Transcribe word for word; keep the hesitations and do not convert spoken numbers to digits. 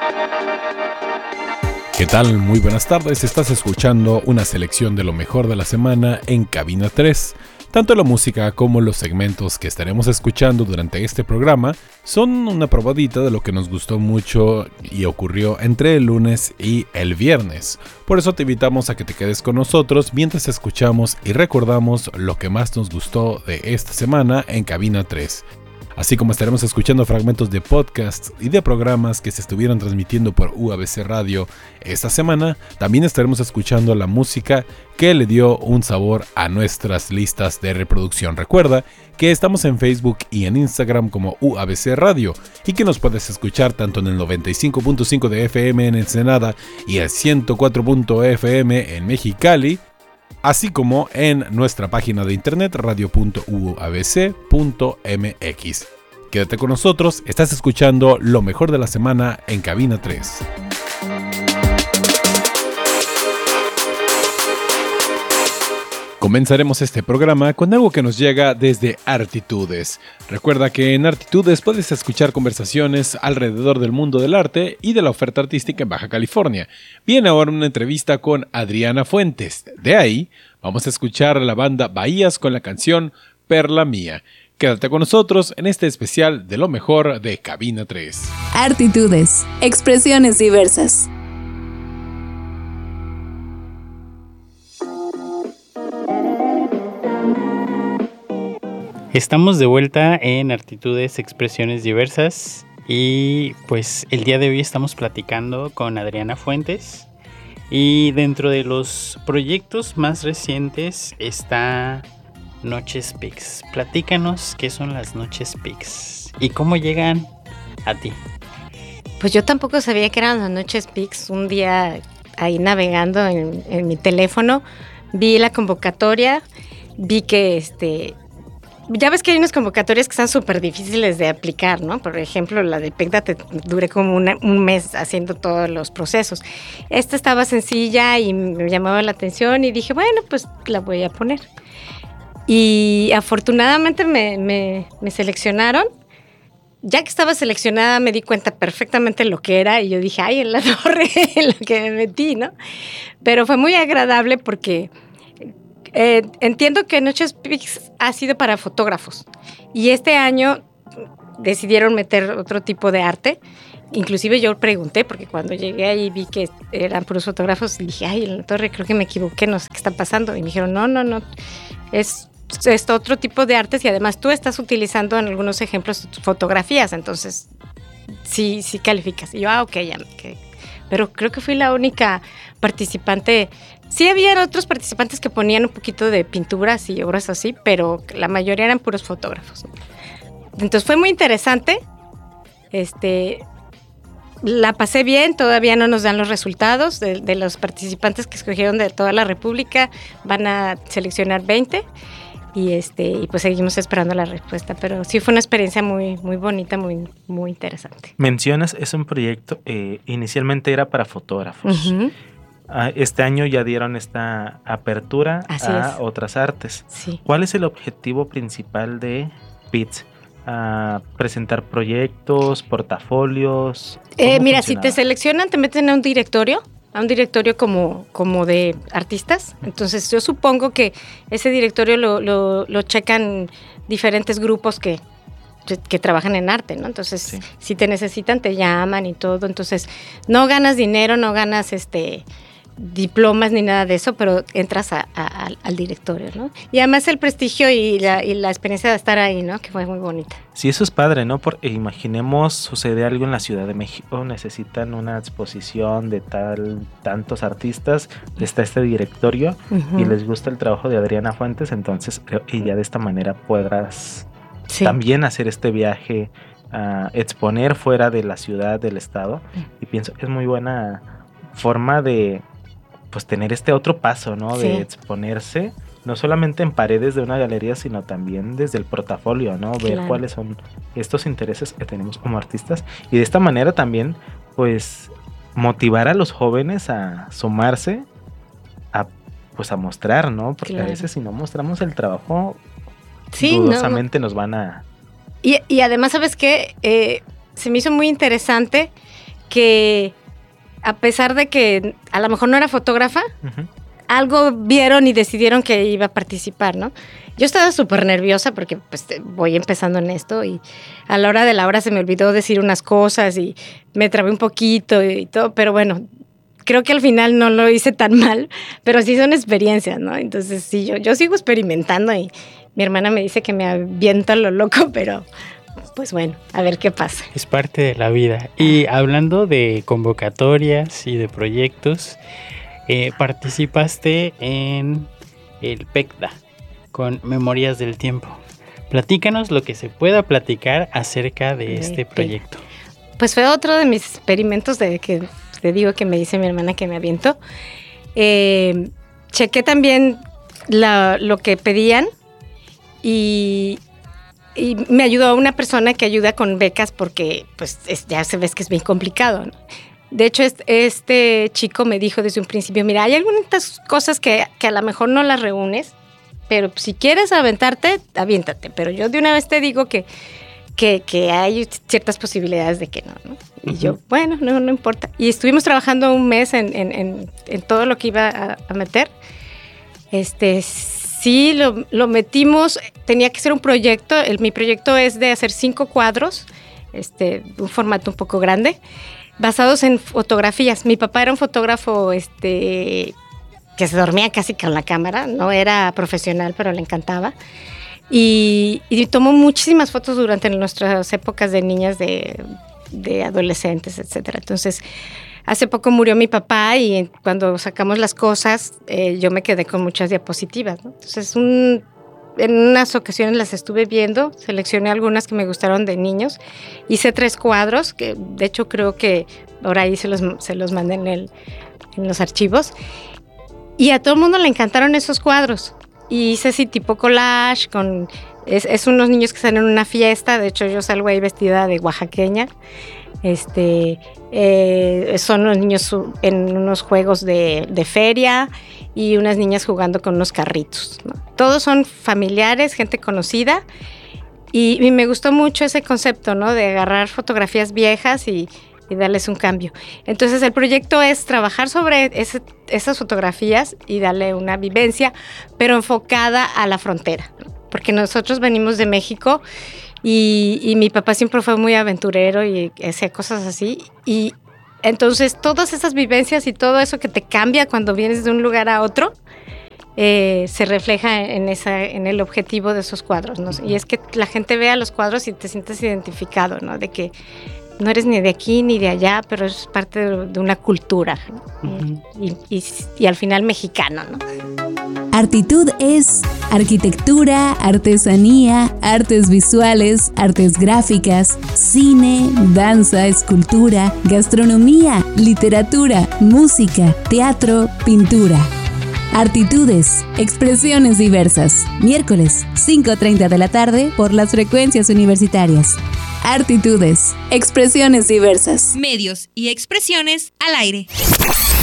¿Qué tal? Muy buenas tardes, estás escuchando una selección de lo mejor de la semana en Cabina tres. Tanto la música como los segmentos que estaremos escuchando durante este programa son una probadita de lo que nos gustó mucho y ocurrió entre el lunes y el viernes. Por eso te invitamos a que te quedes con nosotros mientras escuchamos y recordamos lo que más nos gustó de esta semana en Cabina tres. Así como estaremos escuchando fragmentos de podcasts y de programas que se estuvieron transmitiendo por U A B C Radio esta semana, también estaremos escuchando la música que le dio un sabor a nuestras listas de reproducción. Recuerda que estamos en Facebook y en Instagram como U A B C Radio y que nos puedes escuchar tanto en el noventa y cinco punto cinco de F M en Ensenada y el ciento cuatro punto F M en Mexicali, así como en nuestra página de internet radio punto u a b c punto m x. Quédate con nosotros, estás escuchando lo mejor de la semana en Cabina tres. Comenzaremos este programa con algo que nos llega desde Artitudes. Recuerda que en Artitudes puedes escuchar conversaciones alrededor del mundo del arte y de la oferta artística en Baja California. Viene ahora una entrevista con Adriana Fuentes. De ahí vamos a escuchar a la banda Bahías con la canción Perla Mía. Quédate con nosotros en este especial de lo mejor de Cabina tres. Artitudes, expresiones diversas. Estamos de vuelta en Artitudes, Expresiones Diversas y pues el día de hoy estamos platicando con Adriana Fuentes y dentro de los proyectos más recientes está Noches Pix. Platícanos qué son las Noches Pix y cómo llegan a ti. Pues yo tampoco sabía que eran las Noches Pix. Un día ahí navegando en, en mi teléfono vi la convocatoria, vi que este... Ya ves que hay unas convocatorias que están súper difíciles de aplicar, ¿no? Por ejemplo, la de PECDA te duré como una, un mes haciendo todos los procesos. Esta estaba sencilla y me llamaba la atención y dije, bueno, pues la voy a poner. Y afortunadamente me, me, me seleccionaron. Ya que estaba seleccionada me di cuenta perfectamente lo que era y yo dije, ay, en la torre en la que me metí, ¿no? Pero fue muy agradable porque... Eh, entiendo que Noches Pix ha sido para fotógrafos y este año decidieron meter otro tipo de arte. Inclusive yo pregunté, porque cuando llegué ahí vi que eran puros fotógrafos y dije, ay, en la torre creo que me equivoqué, no sé qué está pasando. Y me dijeron, no, no, no, es, es otro tipo de artes y además tú estás utilizando en algunos ejemplos tus fotografías, entonces sí, sí calificas. Y yo, ah, ok, ya, okay. Pero creo que fui la única participante. Sí había otros participantes que ponían un poquito de pinturas y obras así, pero la mayoría eran puros fotógrafos. Entonces fue muy interesante. Este, la pasé bien, todavía no nos dan los resultados de, de los participantes que escogieron de toda la República. Van a seleccionar veinte y este y pues seguimos esperando la respuesta, pero sí fue una experiencia muy muy bonita, muy muy interesante. Mencionas, es un proyecto, eh, inicialmente era para fotógrafos. Uh-huh. Este año ya dieron esta apertura Así a es. otras artes. Sí. ¿Cuál es el objetivo principal de P I T S? ¿A presentar proyectos, portafolios? Eh, mira, si te seleccionan, te meten a un directorio, a un directorio como, como de artistas. Entonces yo supongo que ese directorio lo, lo, lo checan diferentes grupos que, que trabajan en arte, ¿no? Entonces, sí. Si te necesitan, te llaman y todo. Entonces, no ganas dinero, no ganas este... diplomas ni nada de eso, pero entras a, a, al, al directorio, ¿no? Y además el prestigio y la, y la experiencia de estar ahí, ¿no? Que fue muy bonita. Sí, eso es padre, ¿no? Porque imaginemos, sucede algo en la Ciudad de México, necesitan una exposición de tal tantos artistas, está este directorio uh-huh. y les gusta el trabajo de Adriana Fuentes, entonces, y ya de esta manera podrás sí. también hacer este viaje a exponer fuera de la ciudad, del estado, uh-huh. y pienso que es muy buena forma de pues tener este otro paso, ¿no? Sí. De exponerse, no solamente en paredes de una galería, sino también desde el portafolio, ¿no? Ver claro. cuáles son estos intereses que tenemos como artistas y de esta manera también, pues, motivar a los jóvenes a sumarse, a, pues, a mostrar, ¿no? Porque claro. a veces si no mostramos el trabajo, sí, dudosamente no, no. nos van a... Y, y además, ¿sabes qué? Eh, se me hizo muy interesante que a pesar de que a lo mejor no era fotógrafa, Ujú. algo vieron y decidieron que iba a participar, ¿no? Yo estaba súper nerviosa porque pues voy empezando en esto y a la hora de la hora se me olvidó decir unas cosas y me trabé un poquito y todo, pero bueno, creo que al final no lo hice tan mal, pero sí son experiencias, ¿no? Entonces sí, yo, yo sigo experimentando y mi hermana me dice que me aviento a lo loco, pero pues bueno, a ver qué pasa. Es parte de la vida. Y hablando de convocatorias y de proyectos, eh, participaste en el PECDA con Memorias del Tiempo. Platícanos lo que se pueda platicar acerca de este proyecto. Pues fue otro de mis experimentos de que te digo que me dice mi hermana que me aviento. Eh, chequé también la, lo que pedían y, y me ayudó una persona que ayuda con becas porque pues es, ya se ves que es bien complicado, ¿no? De hecho, este, este chico me dijo desde un principio, mira, hay algunas cosas que, que a lo mejor no las reúnes, pero si quieres aventarte, aviéntate. Pero yo de una vez te digo que, que, que hay ciertas posibilidades de que no, ¿no? Y uh-huh. yo, bueno, no, no importa. Y estuvimos trabajando un mes en, en, en, en todo lo que iba a, a meter. Este, sí, lo, lo metimos. Tenía que ser un proyecto. El, mi proyecto es de hacer cinco cuadros, este, un formato un poco grande, basados en fotografías. Mi papá era un fotógrafo este, que se dormía casi con la cámara. No era profesional, pero le encantaba. Y, y tomó muchísimas fotos durante nuestras épocas de niñas, de, de adolescentes, etcétera. Entonces, hace poco murió mi papá y cuando sacamos las cosas, eh, yo me quedé con muchas diapositivas, ¿no? Entonces, un, en unas ocasiones las estuve viendo, seleccioné algunas que me gustaron de niños, hice tres cuadros, que de hecho creo que por ahí se los, se los mandé en, el, en los archivos, y a todo el mundo le encantaron esos cuadros. Y hice así tipo collage, con, es, es unos niños que están en una fiesta, de hecho yo salgo ahí vestida de oaxaqueña, este, eh, son unos niños en unos juegos de, de feria y unas niñas jugando con unos carritos, ¿no? Todos son familiares, gente conocida, y, y me gustó mucho ese concepto, ¿no? De agarrar fotografías viejas y, y darles un cambio. Entonces el proyecto es trabajar sobre ese, esas fotografías y darle una vivencia, pero enfocada a la frontera, ¿no? Porque nosotros venimos de México y, y mi papá siempre fue muy aventurero y hacía cosas así, y entonces todas esas vivencias y todo eso que te cambia cuando vienes de un lugar a otro, eh, se refleja en, esa, en el objetivo de esos cuadros, ¿no? Y es que la gente vea los cuadros y te sientes identificado, ¿no? De que no eres ni de aquí ni de allá, pero es parte de, de una cultura, ¿no? Uh-huh. y, y, y al final mexicano, ¿no? Artitud es arquitectura, artesanía, artes visuales, artes gráficas, cine, danza, escultura, gastronomía, literatura, música, teatro, pintura. Artitudes, expresiones diversas. Miércoles, cinco treinta de la tarde por las frecuencias universitarias. Artitudes, expresiones diversas. Medios y expresiones al aire.